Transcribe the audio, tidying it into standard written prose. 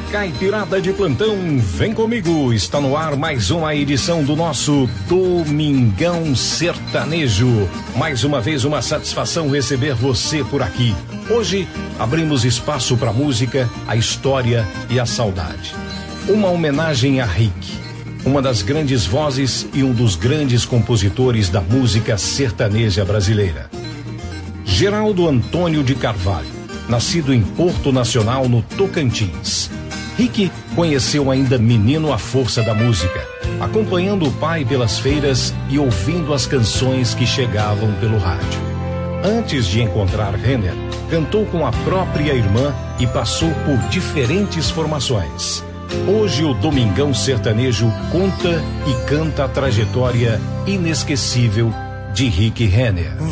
Caipirada de plantão, vem comigo, está no ar mais uma edição do nosso Domingão Sertanejo. Mais uma vez uma satisfação receber você por aqui. Hoje abrimos espaço para a música, a história e a saudade. Uma homenagem a Rick, uma das grandes vozes e um dos grandes compositores da música sertaneja brasileira. Geraldo Antônio de Carvalho, nascido em Porto Nacional, no Tocantins. Rick conheceu ainda menino a força da música, acompanhando o pai pelas feiras e ouvindo as canções que chegavam pelo rádio. Antes de encontrar Renner, cantou com a própria irmã e passou por diferentes formações. Hoje o Domingão Sertanejo conta e canta a trajetória inesquecível de Rick Renner.